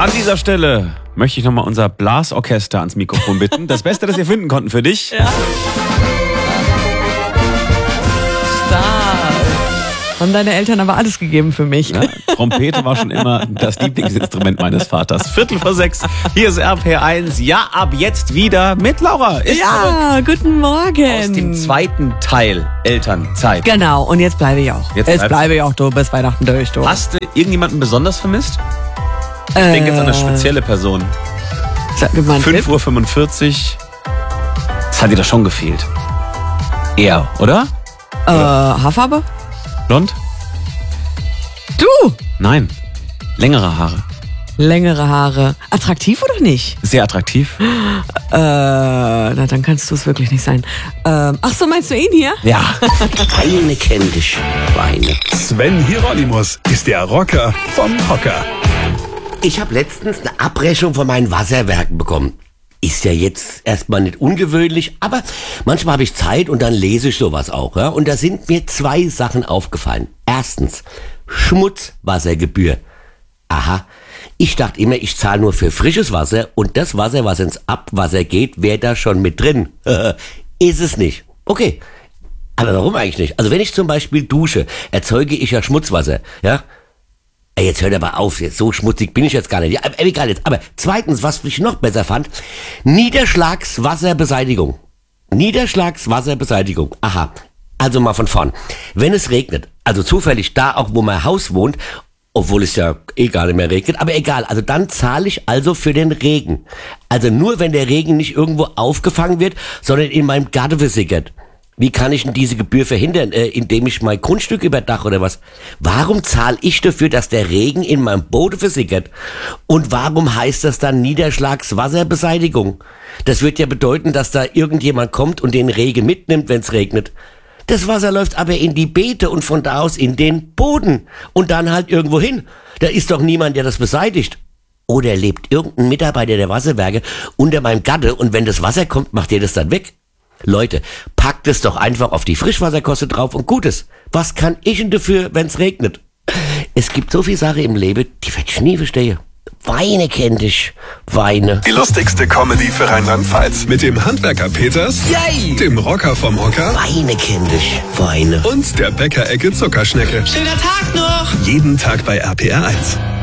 An dieser Stelle möchte ich nochmal unser Blasorchester ans Mikrofon bitten. Das Beste, das wir finden konnten für dich. Ja. Haben deine Eltern aber alles gegeben für mich. Ja, Trompete war schon immer das Lieblingsinstrument meines Vaters. 5:45, hier ist RPR1. Ja, ab jetzt wieder mit Laura. Ja, guten Morgen. Aus dem zweiten Teil Elternzeit. Genau, und jetzt bleibe ich auch. Jetzt bleibe ich auch, du, bis Weihnachten durch, du. Hast du irgendjemanden besonders vermisst? Ich denke jetzt an eine spezielle Person. Sag mir mal einen Tipp. 5:45 Uhr. Das hat dir doch schon gefehlt. Er, oder? Haarfarbe? Blond? Du! Nein. Längere Haare. Längere Haare. Attraktiv oder nicht? Sehr attraktiv. Na, dann kannst du es wirklich nicht sein. Ach so, meinst du ihn hier? Ja. Weine kenn dich, Weine. Sven Hieronymus ist der Rocker vom Hocker. Ich habe letztens eine Abrechnung von meinen Wasserwerken bekommen. Ist ja jetzt erstmal nicht ungewöhnlich, aber manchmal habe ich Zeit und dann lese ich sowas auch. Ja? Und da sind mir 2 Sachen aufgefallen. Erstens, Schmutzwassergebühr. Aha, ich dachte immer, ich zahle nur für frisches Wasser und das Wasser, was ins Abwasser geht, wäre da schon mit drin. Ist es nicht. Okay, aber warum eigentlich nicht? Also wenn ich zum Beispiel dusche, erzeuge ich ja Schmutzwasser, ja? Ey, jetzt hört aber auf, jetzt so schmutzig bin ich jetzt gar nicht. Ja, egal jetzt. Aber zweitens, was ich noch besser fand, Niederschlagswasserbeseitigung. Niederschlagswasserbeseitigung. Aha. Also mal von vorn. Wenn es regnet, also zufällig da auch, wo mein Haus wohnt, obwohl es ja gar nicht mehr regnet, aber egal, also dann zahle ich also für den Regen. Also nur, wenn der Regen nicht irgendwo aufgefangen wird, sondern in meinem Garten versickert. Wie kann ich denn diese Gebühr verhindern, indem ich mein Grundstück überdache oder was? Warum zahle ich dafür, dass der Regen in meinem Boden versickert? Und warum heißt das dann Niederschlagswasserbeseitigung? Das wird ja bedeuten, dass da irgendjemand kommt und den Regen mitnimmt, wenn es regnet. Das Wasser läuft aber in die Beete und von da aus in den Boden und dann halt irgendwo hin. Da ist doch niemand, der das beseitigt. Oder lebt irgendein Mitarbeiter der Wasserwerke unter meinem Gatte und wenn das Wasser kommt, macht ihr das dann weg? Leute, packt es doch einfach auf die Frischwasserkoste drauf und gut ist. Was kann ich denn dafür, wenn's regnet? Es gibt so viel Sache im Leben, die ich nie verstehe. Weine kenn dich, Weine. Die lustigste Comedy für Rheinland-Pfalz. Mit dem Handwerker Peters, Yay! dem Rocker vom Hocker Weine kenn dich, Weine. und der Bäckerecke Zuckerschnecke. Schöner Tag noch! Jeden Tag bei RPR1.